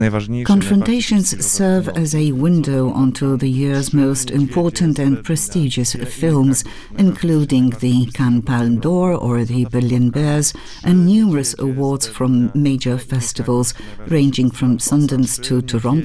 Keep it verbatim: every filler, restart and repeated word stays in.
Confrontations serve as a window onto the year's most important and prestigious films, including the Cannes Palme d'Or or the Berlin Bears, and numerous awards from major festivals, ranging from Sundance to Toronto,